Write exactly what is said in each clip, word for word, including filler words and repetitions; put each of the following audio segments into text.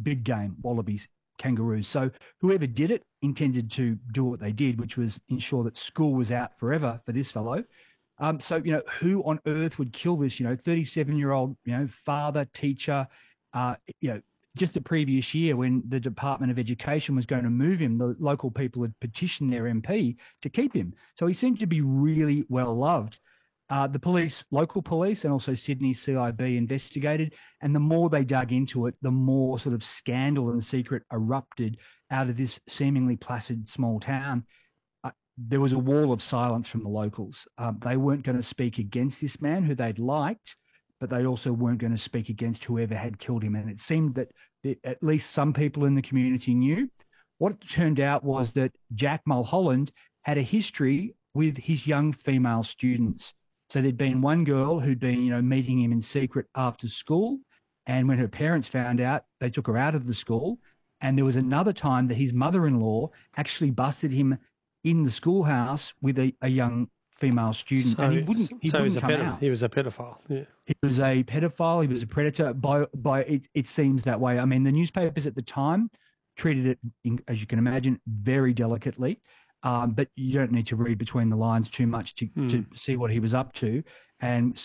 big game, wallabies, kangaroos. So whoever did it intended to do what they did, which was ensure that school was out forever for this fellow. Um, so, you know, who on earth would kill this, you know, thirty-seven-year-old, you know, father, teacher, uh, you know, just the previous year when the Department of Education was going to move him, the local people had petitioned their M P to keep him. So he seemed to be really well loved. Uh, the police, local police, and also Sydney C I B investigated, and the more they dug into it, the more sort of scandal and secret erupted out of this seemingly placid small town. Uh, there was a wall of silence from the locals. Um, they weren't going to speak against this man who they'd liked, but they also weren't going to speak against whoever had killed him. And it seemed that at least some people in the community knew. What it turned out was that Jack Mulholland had a history with his young female students. So there'd been one girl who'd been, you know, meeting him in secret after school. And when her parents found out, they took her out of the school. And there was another time that his mother-in-law actually busted him in the schoolhouse with a, a young female student, so, and he wouldn't. He so wouldn't he, was come a out. he was a pedophile. Yeah, he was a pedophile. He was a predator. By by, it, it seems that way. I mean, the newspapers at the time treated it, in, as you can imagine, very delicately. Um, but you don't need to read between the lines too much to, mm. to see what he was up to. And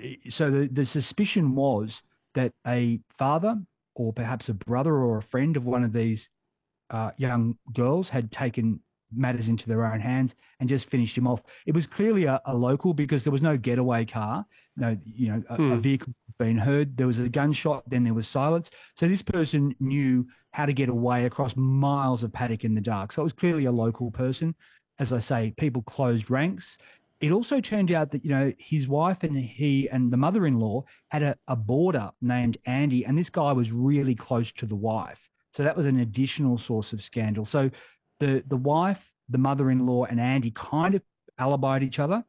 so the, the suspicion was that a father, or perhaps a brother or a friend of one of these uh, young girls, had taken matters into their own hands and just finished him off. It was clearly a, a local, because there was no getaway car, no, you know, a, mm. a vehicle being heard. There was a gunshot, then there was silence. So this person knew how to get away across miles of paddock in the dark. So it was clearly a local person. As I say, people closed ranks. It also turned out that, you know, his wife and he and the mother-in-law had a, a boarder named Andy, and this guy was really close to the wife. So that was an additional source of scandal. So the the wife, the mother-in-law, and Andy kind of alibied each other.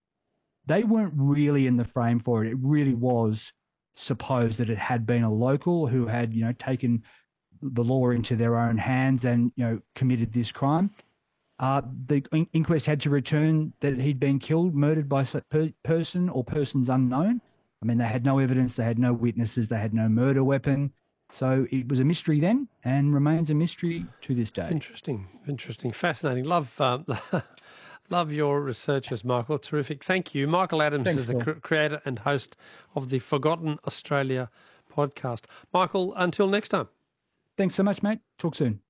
They weren't really in the frame for it. It really was supposed that it had been a local who had, you know, taken the law into their own hands and, you know, committed this crime. Uh, the in- inquest had to return that he'd been killed, murdered by a per- person or persons unknown. I mean, they had no evidence, they had no witnesses, they had no murder weapon. So it was a mystery then, and remains a mystery to this day. Interesting, interesting, fascinating. Love, um, love your researches, Michael. Terrific. Thank you. Michael Adams Thanks, is the cr- creator and host of the Forgotten Australia podcast. Michael, until next time. Thanks so much, mate. Talk soon.